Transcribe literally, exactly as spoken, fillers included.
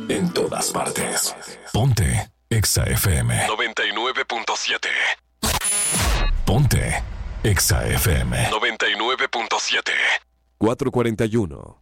En todas partes. Ponte Exa F M noventa y nueve punto siete. Ponte Exa F M noventa y nueve punto siete. cuatro cuarenta y uno.